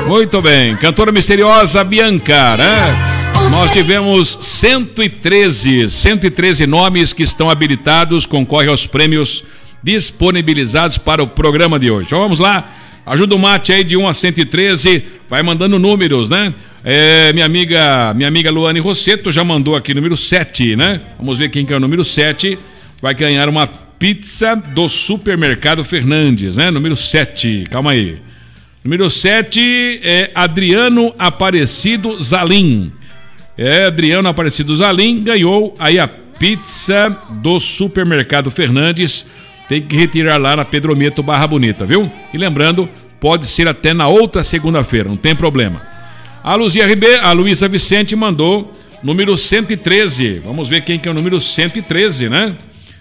Muito bem, cantora misteriosa Bianca, né? Nós tivemos 113 nomes que estão habilitados, concorrem aos prêmios disponibilizados para o programa de hoje. Então vamos lá, ajuda o mate aí de 1 a 113, vai mandando números, né? Minha amiga Luane Rosseto já mandou aqui número 7, né? Vamos ver quem que é o número 7, vai ganhar uma pizza do Supermercado Fernandes, né? Número 7, calma aí. Número 7 é Adriano Aparecido Zalim. Adriano Aparecido Zalim ganhou aí a pizza do Supermercado Fernandes. Tem que retirar lá na Pedrometo Barra Bonita, viu? E lembrando, pode ser até na outra segunda-feira, não tem problema. A Luísa Vicente mandou número 113. Vamos ver quem que é o número 113, né?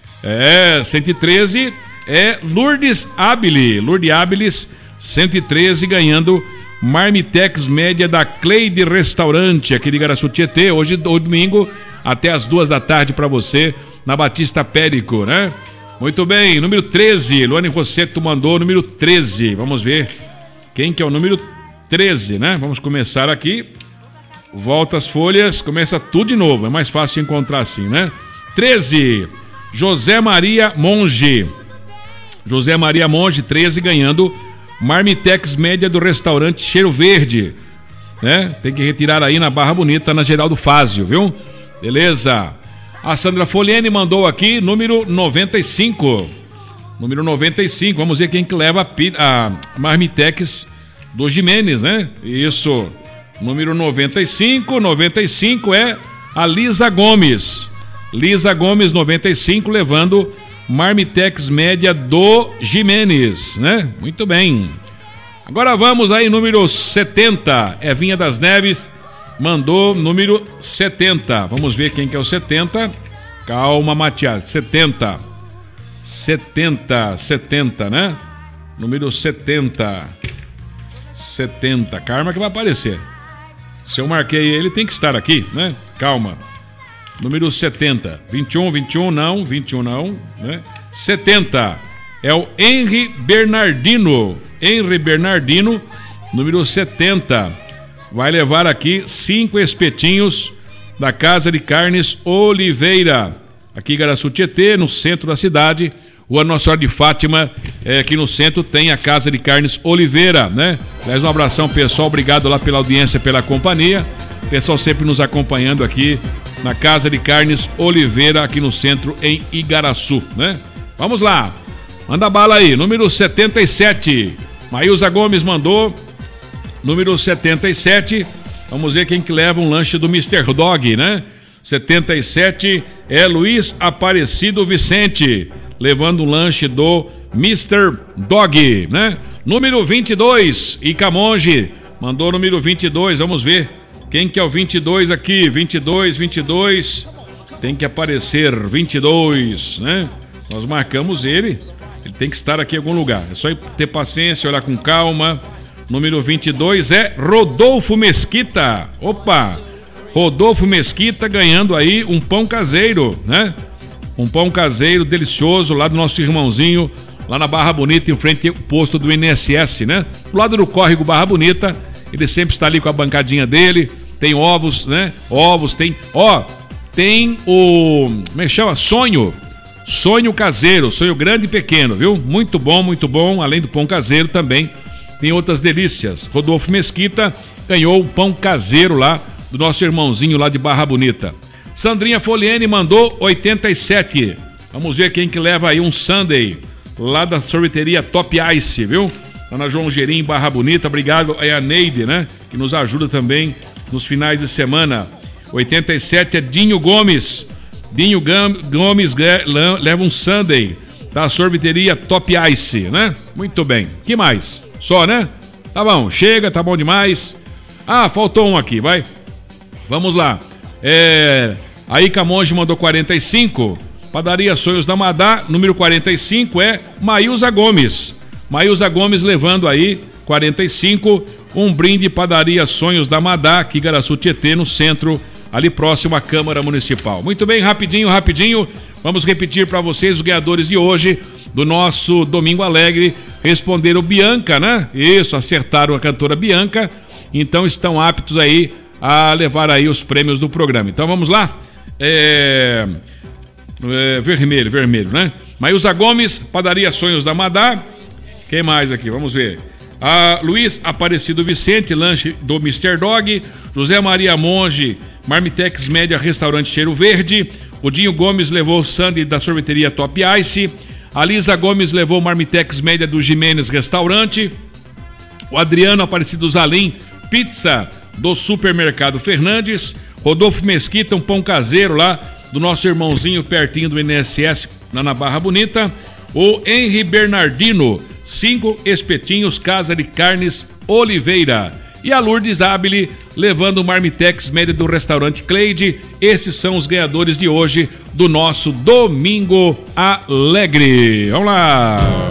113 é Lourdes Abilis, 113 ganhando Marmitex média da Cleide Restaurante, aqui de Igaraçu Tietê, hoje domingo, até as 2 da tarde para você, na Batista Périco, né? Muito bem, número 13, Luane Rosseto mandou número 13, vamos ver quem que é o número 13, né? Vamos começar aqui, volta as folhas, começa tudo de novo, é mais fácil encontrar assim, né? 13, José Maria Monge, 13 ganhando Marmitex média do restaurante Cheiro Verde, né? Tem que retirar aí na Barra Bonita, na Geraldo Fázio, viu? Beleza. A Sandra Foliene mandou aqui número 95. Número 95, vamos ver quem que leva a Marmitex do Jimenez, né? Isso. Número 95 é a Lisa Gomes. Lisa Gomes, 95, levando Marmitex média do Jimenez, né? Muito bem. Agora vamos aí, número 70. Evinha das Neves mandou número 70. Vamos ver quem que é o 70. Calma, Matias. 70, né? Número 70. Calma que vai aparecer. Se eu marquei ele, tem que estar aqui, né? Calma. Número 70, 21 não, né? 70 é o Henry Bernardino, número 70, vai levar aqui 5 espetinhos da Casa de Carnes Oliveira, aqui em Igaraçu Tietê, no centro da cidade, Rua Nossa Senhora de Fátima, aqui no centro tem a Casa de Carnes Oliveira, né? Mais um abração, pessoal, obrigado lá pela audiência, pela companhia, pessoal sempre nos acompanhando aqui na Casa de Carnes Oliveira, aqui no centro, em Igaraçu, né? Vamos lá, manda bala aí, número 77, Maílza Gomes mandou, número 77, vamos ver quem que leva um lanche do Mr. Dog, né? 77 é Luiz Aparecido Vicente, levando um lanche do Mr. Dog, né? Número 22, Icamonge, mandou número 22, vamos ver quem que é o 22 aqui, 22, tem que aparecer 22, né? Nós marcamos ele tem que estar aqui em algum lugar, é só ter paciência, olhar com calma. Número 22 é Rodolfo Mesquita, Rodolfo Mesquita ganhando aí um pão caseiro, né? Um pão caseiro delicioso lá do nosso irmãozinho, lá na Barra Bonita, em frente ao posto do INSS, né? Do lado do córrego Barra Bonita, ele sempre está ali com a bancadinha dele. Tem ovos, né? Tem o... como é que chama? Sonho caseiro, sonho grande e pequeno, viu? Muito bom. Além do pão caseiro também tem outras delícias. Rodolfo Mesquita ganhou o pão caseiro lá do nosso irmãozinho lá de Barra Bonita. Sandrinha Foliene mandou 87. Vamos ver quem que leva aí um sundae lá da sorveteria Top Ice, viu? Lá na João Gerim, Barra Bonita. Obrigado a Neide, né? Que nos ajuda também nos finais de semana. 87 é Dinho Gomes. Dinho Gomes leva um sundae da sorveteria Top Ice, né? Muito bem. Que mais? Só, né? Tá bom, chega, tá bom demais. Ah, faltou um aqui, vai. Vamos lá. A Ica Monge mandou 45. Padaria Sonhos da Madá, número 45 é Maílza Gomes. Maílza Gomes levando aí 45, um brinde Padaria Sonhos da Madá, aqui em Igaraçu Tietê, no centro, ali próximo à Câmara Municipal. Muito bem, rapidinho, vamos repetir para vocês os ganhadores de hoje, do nosso Domingo Alegre, responderam Bianca, né? Isso, acertaram a cantora Bianca. Então estão aptos aí a levar aí os prêmios do programa. Então vamos lá. Vermelho, né? Maísa Gomes, Padaria Sonhos da Madá. Quem mais aqui? Vamos ver. A Luiz Aparecido Vicente, lanche do Mr. Dog. José Maria Monge, Marmitex Média, Restaurante Cheiro Verde. O Dinho Gomes levou o Sandy da sorveteria Top Ice. A Lisa Gomes levou o Marmitex Média do Jimenez Restaurante. O Adriano Aparecido Zalim, pizza do Supermercado Fernandes. Rodolfo Mesquita, um pão caseiro lá do nosso irmãozinho pertinho do INSS, na Barra Bonita. O Henry Bernardino, 5 espetinhos, Casa de Carnes Oliveira. E a Lourdes Abile levando o Marmitex Média do Restaurante Cleide. Esses são os ganhadores de hoje do nosso Domingo Alegre. Vamos lá!